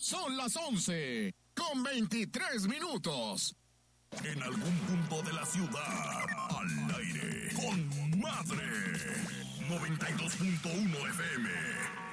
Son las 11:23. En algún punto de la ciudad, al aire, con Madre. 92.1 FM.